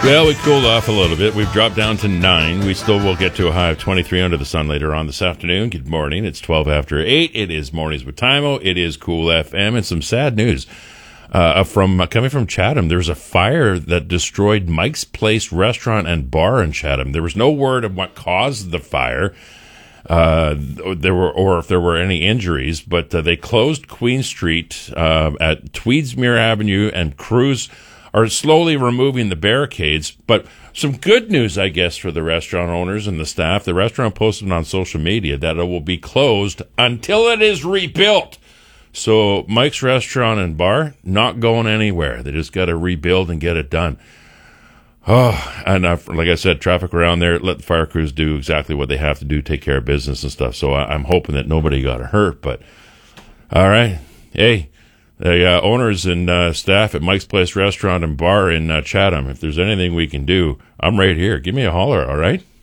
Well, we cooled off a little bit. We've dropped down to 9. We still will get to a high of 23 under the sun later on this afternoon. Good morning. It's 12 after 8. It is Mornings with Timo. It is Cool FM. And some sad news coming from Chatham. There's a fire that destroyed Mike's Place restaurant and bar in Chatham. There was no word of what caused the fire. Or if there were any injuries, but they closed Queen Street at Tweedsmuir Avenue, and crews are slowly removing the barricades. But some good news, I guess, for the restaurant owners and the staff. The restaurant posted on social media that it will be closed until it is rebuilt. So Mike's Restaurant and Bar, not going anywhere. They just got to rebuild and get it done. Oh, and like I said, traffic around there, let the fire crews do exactly what they have to do, take care of business and stuff. So I'm hoping that nobody got hurt. But, all right. Hey, the owners and staff at Mike's Place Restaurant and Bar in Chatham, if there's anything we can do, I'm right here. Give me a holler, all right?